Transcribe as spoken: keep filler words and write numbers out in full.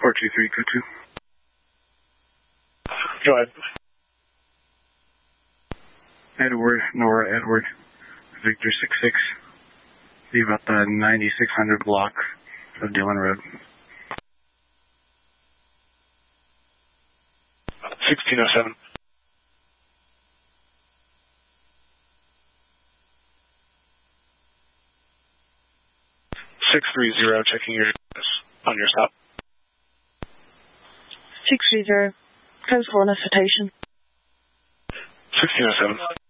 four two three, go two. Go ahead. Edward, Nora, Edward, Victor six six. Leave about the ninety-six hundred block of Dillon Road. sixteen oh seven. six three zero, checking your on your stop. six three zero, close for on a citation. sixteen oh seven.